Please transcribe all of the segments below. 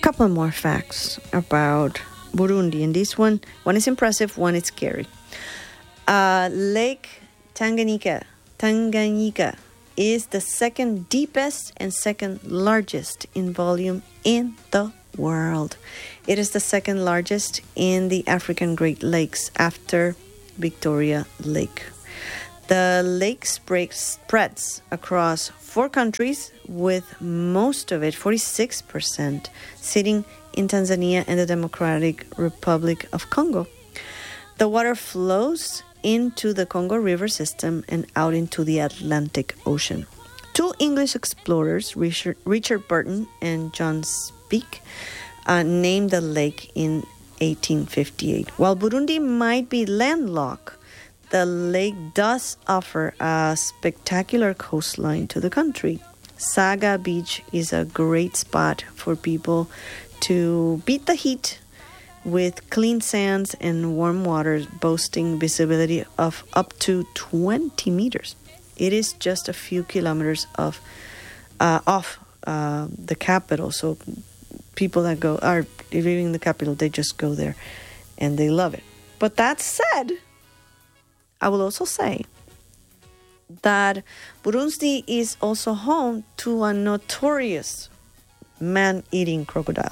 couple more facts about Burundi, and this one is impressive, one is scary. Lake Tanganyika is the second deepest and second largest in volume in the world. It is the second largest in the African Great Lakes after Victoria Lake. The lake spreads across 4 countries, with most of it, 46%, sitting in Tanzania and the Democratic Republic of Congo. The water flows into the Congo River system and out into the Atlantic Ocean. 2 English explorers, Richard Burton and John Speke, named the lake in 1858. While Burundi might be landlocked, the lake does offer a spectacular coastline to the country. Saga Beach is a great spot for people to beat the heat, with clean sands and warm waters boasting visibility of up to 20 meters. It is just a few kilometers off the capital, so people that are living in the capital, they just go there and they love it. But that said, I will also say that Burundi is also home to a notorious man-eating crocodile.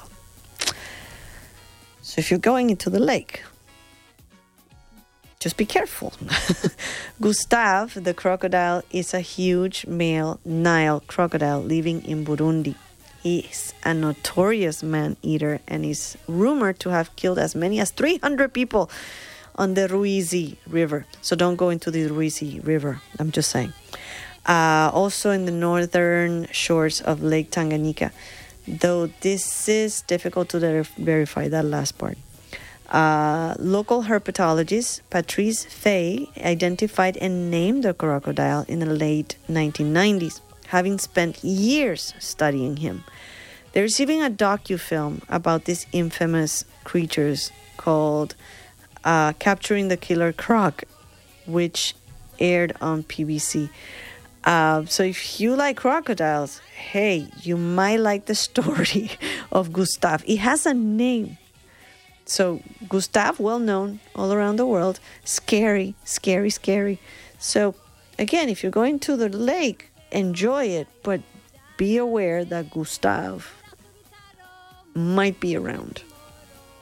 So if you're going into the lake, just be careful. Gustav, the crocodile, is a huge male Nile crocodile living in Burundi. He is a notorious man-eater and is rumored to have killed as many as 300 people on the Ruizi River. So don't go into the Ruizi River, I'm just saying. Also in the northern shores of Lake Tanganyika, though this is difficult to verify, that last part. Local herpetologist Patrice Fay identified and named the crocodile in the late 1990s, having spent years studying him. They're receiving a docu-film about these infamous creatures called Capturing the Killer Croc, which aired on PBC. So if you like crocodiles, hey, you might like the story of Gustav. It has a name. So Gustav, well known all around the world, scary, scary, scary. So again, if you're going to the lake, enjoy it, but be aware that Gustav might be around.